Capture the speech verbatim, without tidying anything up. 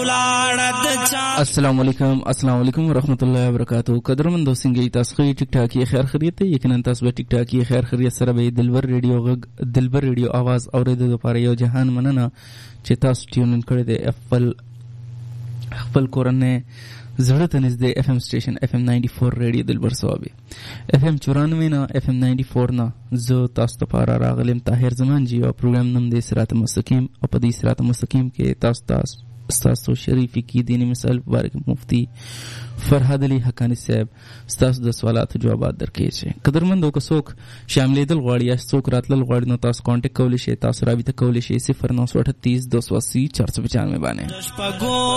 السلام علیکم السلام علیکم ورحمۃ اللہ وبرکاتہ. قدرمندو څنګه تاسو خو ټیک ټاک یې خیر خیریت ته یقینا تاسو به ټیک ټاک یې خیر خیریت سره به دلبر ریډیو غږ دلبر ریډیو आवाज اورېدو لپاره یو جهان مننه چې تاسو ټیون کړی دی خپل خپل کورنۍ زړه ته نږدې اف ام سټیشن اف ام نائنٹی فور ریډیو دلبر صوابي اف ام چورانوے نه اف ام نائنٹی فور نه زه تاسو لپاره راغلم طاهر زمان جی او پروګرام نوم دی صراط مستقیم او په دې صراط مستقیم کې تاسو تاسو ستاسو شریفی کی دینی مثال مبارک مفتی فرهاد علی حقانی صاحب ستاسو د سوالاتو جوابات درکې شي. قدرمندو که څوک شاملېدل غواړي یا څوک راتلل غواړي نو تاسو کانټیکټ کولی شئ. تاسو رابطه کولی شئ صفر نو سو اٹھتیس دو سو اسی چار سو پچانوے باندې.